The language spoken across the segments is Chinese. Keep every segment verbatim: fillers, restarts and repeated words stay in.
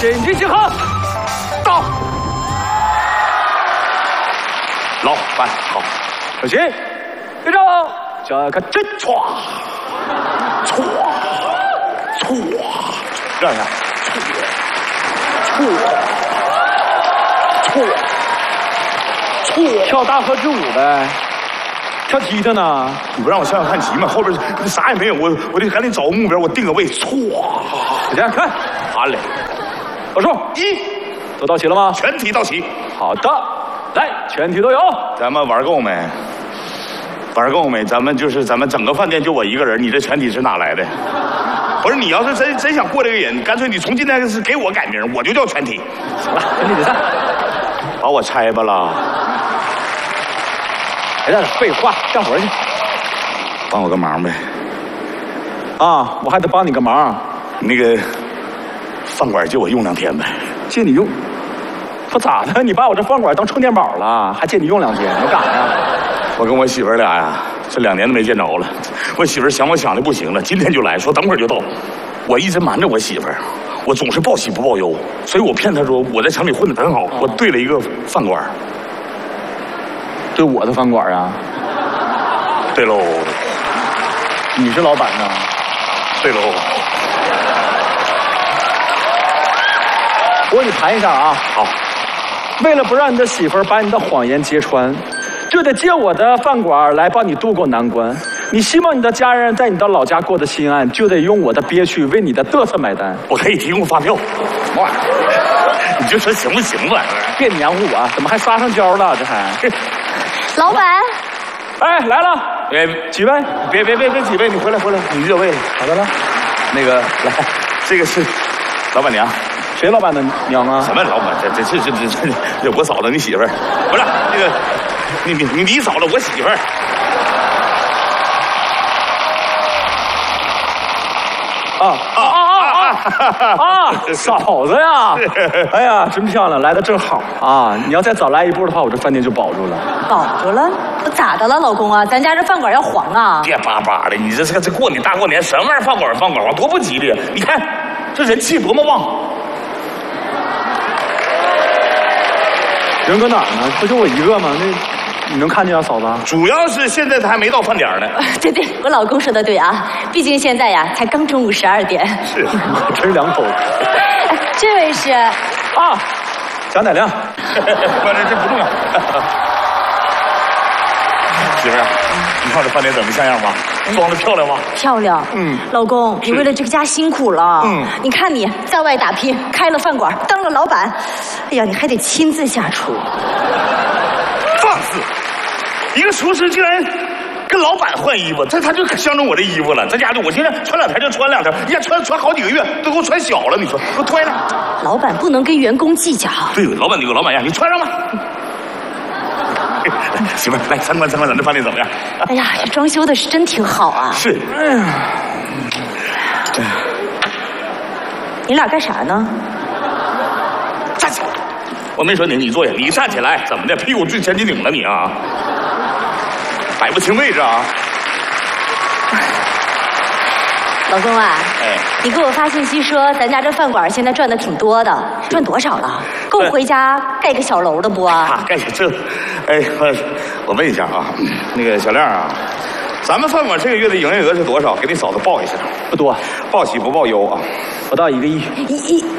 身体健康。到。 老板好， 小心，立正，脚看真歘，歘，歘，这样一下，歘，歘，歘，跳大河之舞呗。跳踢他呢？ 你不让我想想看齐吗？后边啥也没有，我我得赶紧找个目标，我定个位，歘， 大家看， 好嘞， 报数一，都到齐了吗？ 全体到齐。 好的，来，全体都有。 咱们玩够没？玩够没？咱们就是咱们整个饭店就我一个人，你这全体是哪来的？不是，你要是真真想过这个瘾，干脆你从今天开始给我改名，我就叫全体。 行了，全体比赛， 把我拆吧了。 别在这废话，干活去。 帮我个忙呗。 啊，我还得帮你个忙。 那个饭馆借我用两天呗。 借你用？我咋的？你把我这饭馆当充电宝了？还借你用两天？我干啥呀？ 我跟我媳妇儿俩呀，这两年都没见着了。我媳妇儿想我想的不行了，今天就来说等会儿就到。我一直瞒着我媳妇儿，我总是报喜不报忧，所以我骗她说我在城里混得很好，我对了一个饭馆。 对我的饭馆啊？ 对喽。 你是老板呢？ 对喽。 我给你盘一下啊。 好。 为了不让你的媳妇儿把你的谎言揭穿，就得借我的饭馆来帮你渡过难关。你希望你的家人在你的老家过得心安，就得用我的憋屈为你的嘚瑟买单。 我可以提供发票。什么玩意儿？你就说行不行吧？ 别黏糊我，怎么还撒上娇了？这还。 老板， 哎，来了， 别几位？ 别别别别几位，你回来回来，你热位了。 好的了， 那个来，这个是老板娘。 谁老板的娘啊？ 什么老板？这这这这这这我嫂子，你媳妇儿。不是那个，你你你你嫂子，我媳妇儿。 啊啊啊啊啊啊！嫂子呀！哎呀，真漂亮，来的正好啊！你要再早来一步的话，我这饭店就保住了。 保住了？我咋的了，老公啊？咱家这饭馆要黄啊！ 别巴巴的，你这这这过年大过年什么玩意儿？饭馆饭馆啊，多不吉利！你看这人气多么旺！ 人搁哪儿呢？不就我一个吗？那你能看见啊，嫂子？ 主要是现在他还没到饭点呢。 对对，我老公说的对啊，毕竟现在呀才刚中午十二点。 是， 我真两口子。 这位是啊， 贾乃亮。 不是，这不重要。媳妇儿，你看这饭店怎么像样吧？装的漂亮吧？ 漂亮。嗯，老公，你为了这个家辛苦了。嗯，你看你在外打拼，开了饭馆，当了老板，哎呀，你还得亲自下厨。 放肆！一个厨师竟然跟老板换衣服，他他就相中我这衣服了。在家里，我现在穿两天就穿两天，人家穿穿好几个月，都给我穿小了。你说，给我脱上。 老板不能跟员工计较。 对，老板有个老板样，你穿上吧。媳妇儿，来参观参观咱这饭店怎么样？ 哎呀，这装修的是真挺好啊。 是。哎呀， 你俩干啥呢？ 站起来！我没说你，你坐下，你站起来，怎么的？屁股坠千斤顶了你啊？摆不清位置啊？ 老公啊， 哎， 你给我发信息说咱家这饭馆现在赚的挺多的，赚多少了？够回家盖个小楼的不啊？ 啊，盖这，哎，我我问一下啊，那个小亮啊，咱们饭馆这个月的营业额是多少？给你嫂子报一下。 不多， 报喜不报忧啊， 不到一个亿。 一亿。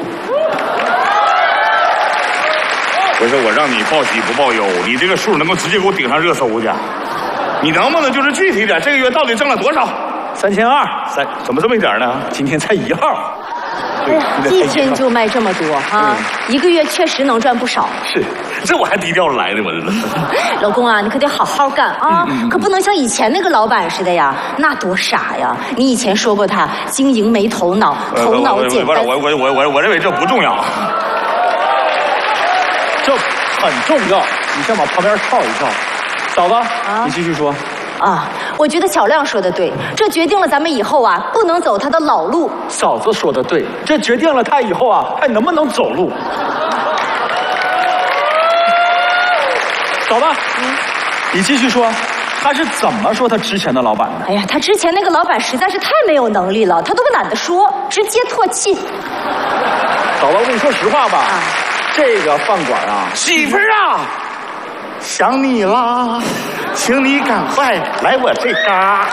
不是我让你报喜不报忧，你这个数能够直接给我顶上热搜去？你能不能就是具体点？这个月到底挣了多少？ 三千二。 三？怎么这么一点呢？ 今天才一号。 哎呀，一天就卖这么多哈，一个月确实能赚不少。 是，这我还低调着来的，我这。 老公啊，你可得好好干啊，可不能像以前那个老板似的呀，那多傻呀！你以前说过他经营没头脑，头脑简单。 我我我我我认为这不重要。 这很重要，你先往旁边靠一靠。嫂子，啊、你继续说。 啊，我觉得小亮说的对，这决定了咱们以后啊不能走他的老路。 嫂子说的对，这决定了他以后啊还能不能走路。嫂子，嗯，你继续说，他是怎么说他之前的老板的？ 哎呀，他之前那个老板实在是太没有能力了，他都懒得说，直接唾弃。 嫂子，我跟你说实话吧，啊、这个饭馆啊， 媳妇儿啊，想你啦，请你赶快来我这嘎。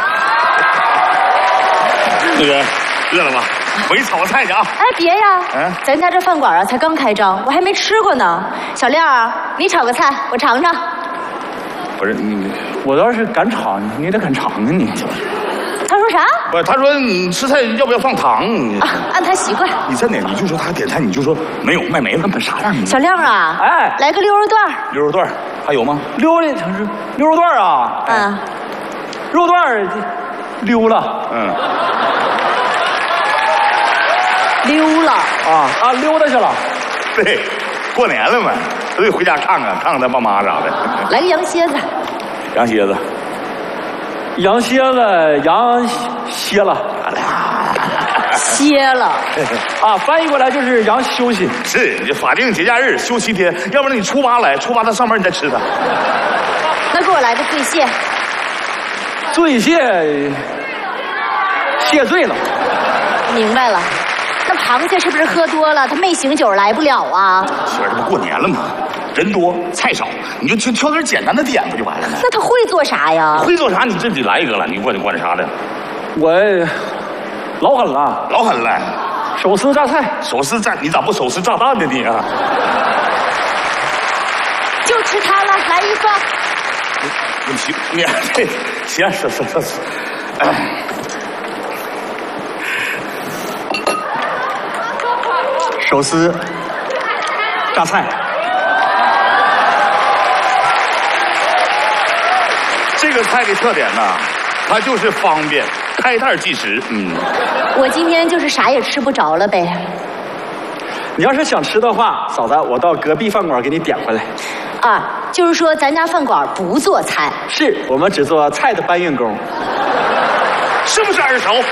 那个，饿了吗？我给你炒个菜去啊！ 哎，别呀，嗯，咱家这饭馆啊才刚开张，我还没吃过呢。小亮，你炒个菜，我尝尝。 不是你， 我倒是敢尝，你得敢尝啊你。 他说啥？ 不是，他说你吃菜要不要放糖？ 啊，按他习惯。 你真的，你就说他点菜，你就说没有，卖没了，啥样？ 小亮啊，哎，来个溜肉段。 溜肉段还有吗？ 溜的城市溜肉段啊， 嗯， 肉段溜了，嗯。 溜了啊啊，溜达去了。 对，过年了嘛，都得回家看看，看看他爸妈啥的。 来个羊蝎子。 羊蝎子。 羊蝎子，羊歇了。 歇了。 啊，翻译过来就是羊休息。 是，你法定节假日休七天，要不然你初八来，初八他上班你再吃它。 那给我来个醉蟹。 醉蟹。谢醉了。 明白了。那螃蟹是不是喝多了？他没醒酒来不了啊。 媳妇儿，这不过年了吗？人多菜少，你就挑挑点简单的点不就完了吗？ 那他会做啥呀？ 会做啥？你这得来一个了，你管你管啥的？ 我老狠了， 老狠了。 手撕榨菜， 手撕榨，你咋不手撕炸弹呢你啊？ 就吃它了，来一个。 你行，你行，是是是是。 手撕榨菜， 这个菜的特点呢，它就是方便，开袋即食。嗯， 我今天就是啥也吃不着了呗。 你要是想吃的话，嫂子，我到隔壁饭馆给你点回来。 啊，就是说咱家饭馆不做菜， 是我们只做菜的搬运工， 是不是耳熟？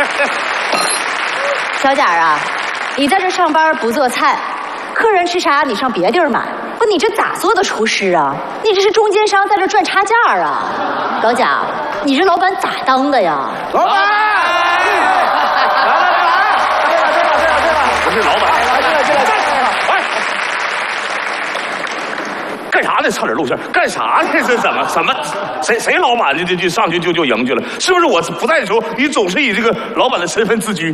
小贾啊。你在这上班不做菜，客人吃啥你上别地儿买，不你这咋做的厨师啊？你这是中间商在这赚差价啊！老贾，你这老板咋当的呀？ 老板，来来来来，对了对了对了对了， 不是老板， 来进来进来进来， 来，干啥呢？差点露馅，干啥呢？这怎么怎么谁谁老板就就就上去就就赢去了？是不是我不在的时候，你总是以这个老板的身份自居？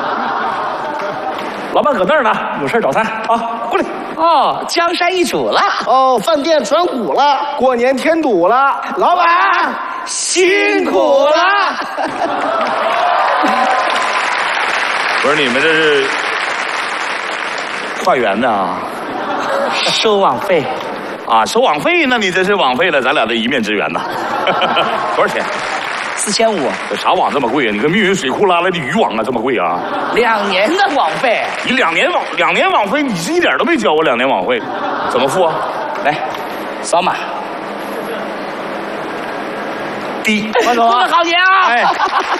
老板搁那儿呢，有事找他啊，过来。 哦，江山易主了，哦，饭店转股了， 过年添堵了， 老板辛苦了。 不是你们这是化缘的啊？ 收网费啊，收网费？那你这是网费了，咱俩这一面之缘呐。多少钱？ 四千五。 这啥网这么贵啊？你跟密云水库拉来的渔网啊，这么贵啊？ 两年的网费。 你两年网两年网费，你是一点都没交我两年网费，怎么付啊？ 来，扫码。 滴， 慢走啊！好年啊！哎。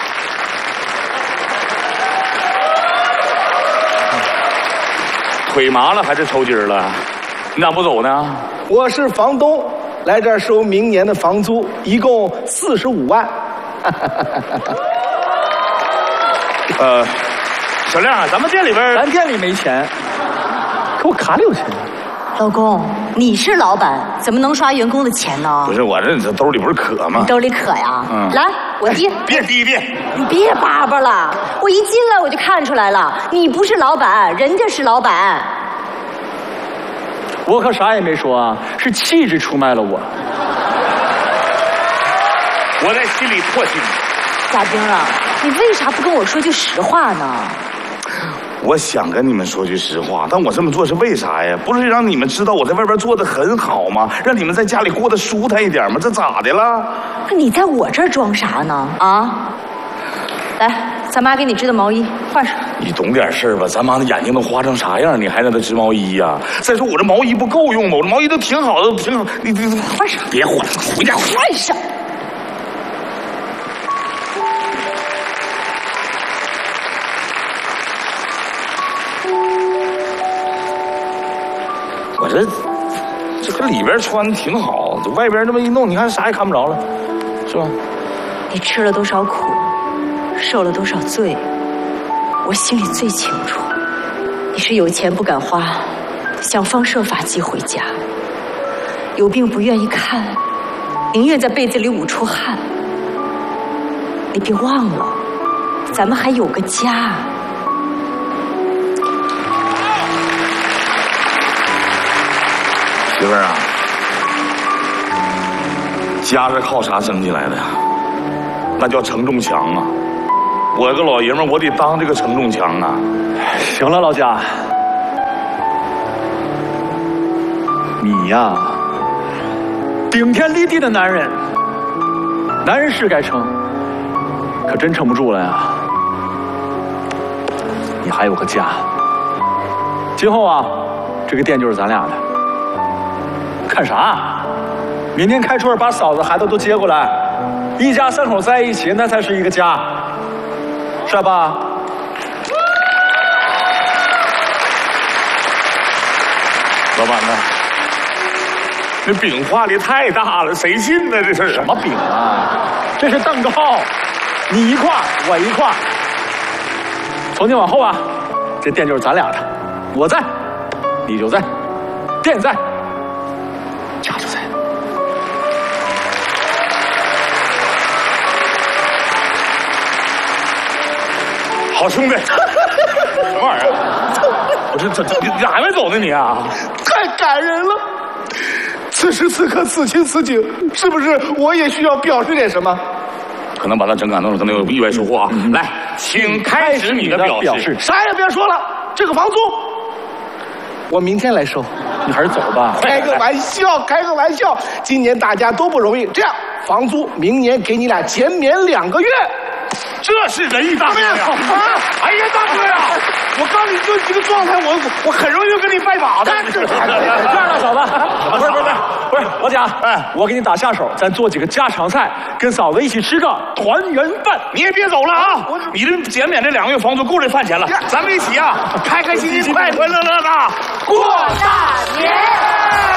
腿麻了还是抽筋了？你咋不走呢？ 我是房东，来这儿收明年的房租，一共四十五万。 呃，小亮啊，咱们店里边， 咱店里没钱，可我卡里有钱。 老公，你是老板，怎么能刷员工的钱呢？ 不是我这这兜里不是渴吗？ 你兜里渴呀？嗯，来，我滴。 别滴别， 你别叭叭了，我一进来我就看出来了，你不是老板，人家是老板。 我可啥也没说啊，是气质出卖了我。 我在心里唾弃你。 贾冰啊，你为啥不跟我说句实话呢？ 我想跟你们说句实话，但我这么做是为啥呀？不是让你们知道我在外边做的很好吗？让你们在家里过得舒坦一点吗？这咋的了？ 你在我这儿装啥呢？啊！来，咱妈给你织的毛衣换上。 你懂点事儿吧？咱妈的眼睛都花成啥样，你还让她织毛衣呀、啊？再说我这毛衣不够用吗？我这毛衣都挺好的，挺好。你你换上， 别换，回家换上。 我这这个里边穿挺好，这外边这么一弄，你看啥也看不着了，是吧？ 你吃了多少苦，受了多少罪，我心里最清楚。你你是有钱不敢花，想方设法寄回家，有病不愿意看，宁愿在被子里捂出汗。你别忘了，咱们还有个家。 媳妇儿啊，家是靠啥升起来的？那叫承重墙啊！我个老爷们儿，我得当这个承重墙啊！ 行了，老贾，你呀，顶天立地的男人，男人是该撑，可真撑不住了呀！你还有个家，今后啊，这个店就是咱俩的。看啥？明天开春把嫂子孩子都接过来，一家三口在一起，那才是一个家，是吧？ 老板呢？那饼画的太大了，谁信呢？这是什么饼啊？这是蛋糕，你一块，我一块。从今往后啊，这店就是咱俩的，我在，你就在，店在，家就在。 好兄弟，什么玩意儿？我这这这你你还没走呢你啊？ 太感人了！此时此刻，此情此景，是不是我也需要表示点什么？ 可能把他整感动了，可能有意外收获啊！嗯、来，请开始你的表示。示啥也别说了，这个房租我明天来收。 你还是走吧。 开个玩笑，开个玩笑。今年大家都不容易，这样房租明年给你俩减免两个月。 这是仁义大哥呀！ 哎呀，大哥呀！我告诉你，就这个状态，我我很容易就跟你拜把子。 这样了，嫂子，不是不是不是不是，老贾，哎，我给你打下手，咱做几个家常菜，跟嫂子一起吃个团圆饭。 你也别走了啊！你这减免这两个月房租够这饭钱了，咱们一起啊，开开心心、快快乐乐的过大年。